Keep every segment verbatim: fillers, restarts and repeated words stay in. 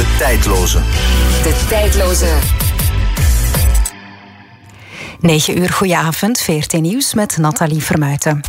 De tijdloze. De tijdloze. negen uur, goedenavond. V R T Nieuws met Nathalie Vermuijten.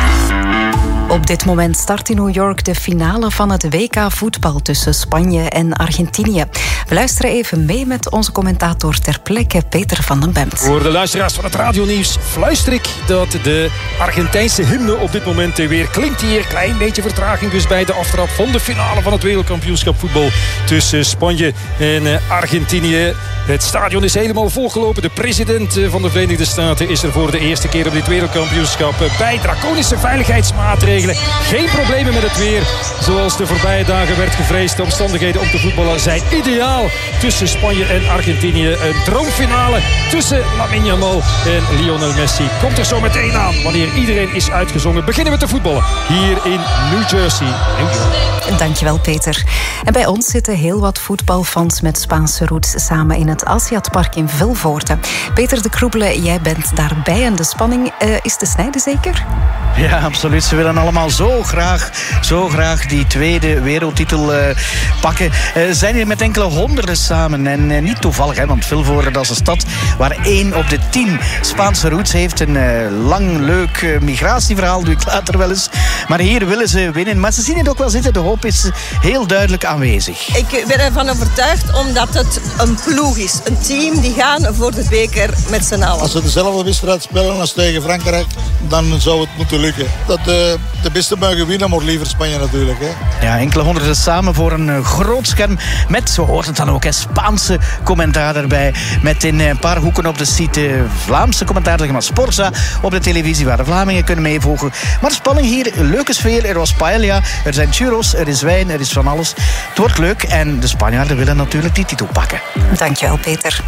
Op dit moment start in New York de finale van het W K voetbal tussen Spanje en Argentinië. We luisteren even mee met onze commentator ter plekke, Peter van den Bemt. Voor de luisteraars van het radionieuws fluister ik dat de Argentijnse hymne op dit moment weer klinkt hier. Klein beetje vertraging dus bij de aftrap van de finale van het wereldkampioenschap voetbal tussen Spanje en Argentinië. Het stadion is helemaal volgelopen. De president van de Verenigde Staten is er voor de eerste keer op dit wereldkampioenschap bij. Draconische veiligheidsmaatregelen. Geen problemen met het weer. Zoals de voorbije dagen werd gevreesd. De omstandigheden om te voetballen zijn ideaal tussen Spanje en Argentinië. Een droomfinale tussen Lamine Yamal en Lionel Messi. Komt er zo meteen aan wanneer iedereen is uitgezongen. Beginnen we te voetballen hier in New Jersey. New York. Dankjewel, Peter. En bij ons zitten heel wat voetbalfans met Spaanse roots samen in het Aziatpark in Vilvoorde. Peter de Kroebele, jij bent daarbij en de spanning uh, is te snijden zeker? Ja, absoluut. Ze willen allemaal zo graag, zo graag die tweede wereldtitel uh, pakken. Ze uh, zijn hier met enkele honderden samen. En uh, niet toevallig, hè, want Vilvoorde, dat is een stad waar één op de tien Spaanse roots heeft. Een uh, lang, leuk uh, migratieverhaal, doe ik later wel eens. Maar hier willen ze winnen. Maar ze zien het ook wel zitten. De hoop is heel duidelijk aanwezig. Ik ben ervan overtuigd omdat het een ploeg is. Een team die gaan voor de beker met z'n allen. Als ze dezelfde wedstrijd spelen als tegen Frankrijk, dan zou het moeten lukken. Dat de, de beste mogen winnen, maar liever Spanje natuurlijk. Hè. Ja, enkele honderden samen voor een groot scherm. Met, zo hoort het dan ook, een Spaanse commentaar erbij. Met in een paar hoeken op de site Vlaamse commentaar, zeg maar Sporza, op de televisie waar de Vlamingen kunnen meevolgen. Maar de spanning hier, leuke sfeer. Er was paella, er zijn churros, er is wijn, er is van alles. Het wordt leuk en de Spanjaarden willen natuurlijk die titel pakken. Dankjewel, Peter.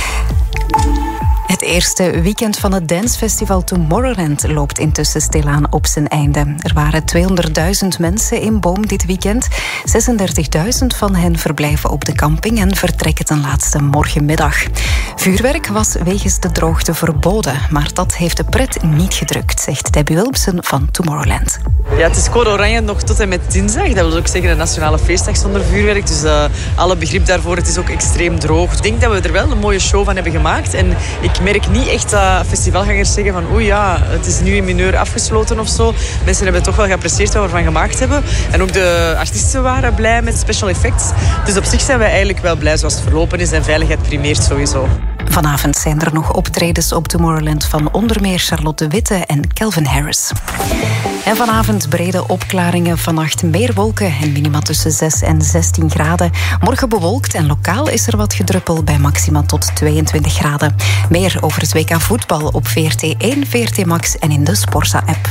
Het eerste weekend van het dancefestival Tomorrowland loopt intussen stilaan op zijn einde. Er waren tweehonderdduizend mensen in Boom dit weekend. zesendertigduizend van hen verblijven op de camping en vertrekken ten laatste morgenmiddag. Vuurwerk was wegens de droogte verboden, maar dat heeft de pret niet gedrukt, zegt Debbie Wilmsen van Tomorrowland. Ja, het is code oranje nog tot en met dinsdag. Dat wil ook zeggen een nationale feestdag zonder vuurwerk. Dus uh, alle begrip daarvoor, het is ook extreem droog. Ik denk dat we er wel een mooie show van hebben gemaakt. En ik merk niet echt dat festivalgangers zeggen van oei ja, het is nu in mineur afgesloten of zo. Mensen hebben toch wel geapprecieerd wat we ervan gemaakt hebben. En ook de artiesten waren blij met special effects. Dus op zich zijn wij eigenlijk wel blij zoals het verlopen is en veiligheid primeert sowieso. Vanavond zijn er nog optredens op Tomorrowland van onder meer Charlotte Witte en Calvin Harris. En vanavond brede opklaringen, vannacht meer wolken en minima tussen zes en zestien graden. Morgen bewolkt en lokaal is er wat gedruppel bij maxima tot tweeëntwintig graden. Meer over het W K voetbal op V R T één, V R T Max en in de Sporza-app.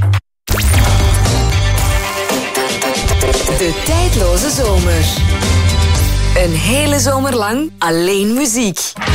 De tijdloze zomer. Een hele zomer lang alleen muziek.